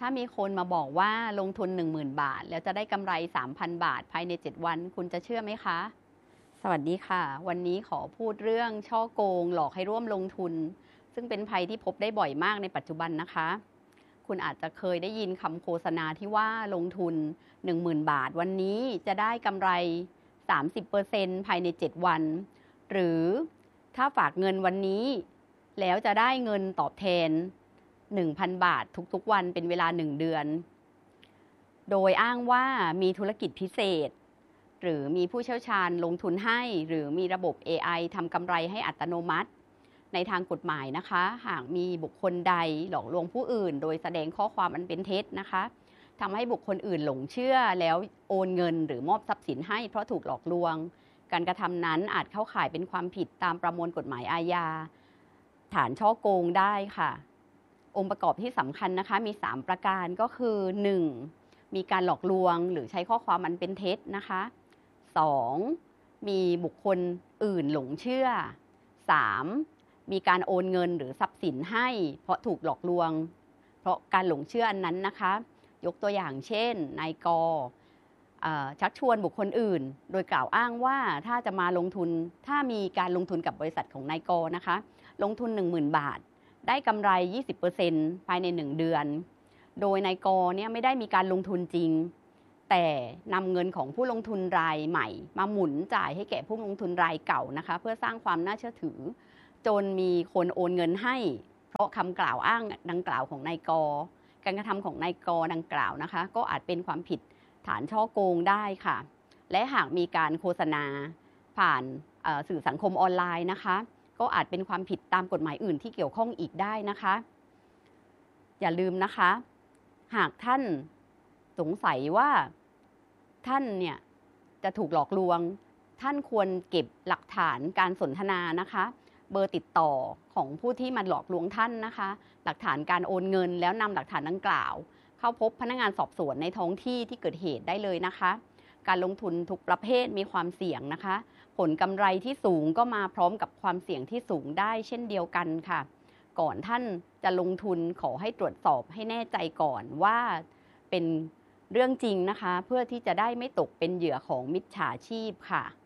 ถ้ามีคนมาบอกว่าลงทุน 10,000 บาทแล้วจะได้กำไร 3,000 บาทภายใน7วันคุณจะเชื่อไหมคะสวัสดีค่ะวันนี้ขอพูดเรื่องฉ้อโกงหลอกให้ร่วมลงทุนซึ่งเป็นภัยที่พบได้บ่อยมากในปัจจุบันนะคะคุณอาจจะเคยได้ยินคำโฆษณาที่ว่าลงทุน 10,000 บาทวันนี้จะได้กำไร 30% ภายใน7วันหรือถ้าฝากเงินวันนี้แล้วจะได้เงินตอบแทน1,000 บาททุกๆวันเป็นเวลา1เดือนโดยอ้างว่ามีธุรกิจพิเศษหรือมีผู้เชี่ยวชาญลงทุนให้หรือมีระบบ AI ทำกำไรให้อัตโนมัติในทางกฎหมายนะคะหากมีบุคคลใดหลอกลวงผู้อื่นโดยแสดงข้อความอันเป็นเท็จนะคะทำให้บุคคลอื่นหลงเชื่อแล้วโอนเงินหรือมอบทรัพย์สินให้เพราะถูกหลอกลวงการกระทำนั้นอาจเข้าข่ายเป็นความผิดตามประมวลกฎหมายอาญาฐานฉ้อโกงได้ค่ะองค์ประกอบที่สำคัญนะคะมี3ประการก็คือ 1. มีการหลอกลวงหรือใช้ข้อความอันเป็นเท็จนะคะ 2. มีบุคคลอื่นหลงเชื่อ 3. มีการโอนเงินหรือทรัพย์สินให้เพราะถูกหลอกลวงเพราะการหลงเชื่ออันนั้นนะคะยกตัวอย่างเช่นนายกชักชวนบุคคลอื่นโดยกล่าวอ้างว่าถ้าจะมาลงทุนถ้ามีการลงทุนกับบริษัทของนายกนะคะลงทุน 10,000 บาทได้กำไร 20% ภายใน1เดือนโดยนายกเนี่ยไม่ได้มีการลงทุนจริงแต่นำเงินของผู้ลงทุนรายใหม่มาหมุนจ่ายให้แก่ผู้ลงทุนรายเก่านะคะเพื่อสร้างความน่าเชื่อถือจนมีคนโอนเงินให้เพราะคำกล่าวอ้างดังกล่าวของนายกการกระทำของนายกดังกล่าวนะคะก็อาจเป็นความผิดฐานฉ้อโกงได้ค่ะและหากมีการโฆษณาผ่านสื่อสังคมออนไลน์นะคะก็อาจเป็นความผิดตามกฎหมายอื่นที่เกี่ยวข้องอีกได้นะคะอย่าลืมนะคะหากท่านสงสัยว่าท่านเนี่ยจะถูกหลอกลวงท่านควรเก็บหลักฐานการสนทนานะคะเบอร์ติดต่อของผู้ที่มาหลอกลวงท่านนะคะหลักฐานการโอนเงินแล้วนำหลักฐานดังกล่าวเข้าพบพนักงานสอบสวนในท้องที่ที่เกิดเหตุได้เลยนะคะการลงทุนทุกประเภทมีความเสี่ยงนะคะผลกำไรที่สูงก็มาพร้อมกับความเสี่ยงที่สูงได้เช่นเดียวกันค่ะก่อนท่านจะลงทุนขอให้ตรวจสอบให้แน่ใจก่อนว่าเป็นเรื่องจริงนะคะเพื่อที่จะได้ไม่ตกเป็นเหยื่อของมิจฉาชีพค่ะ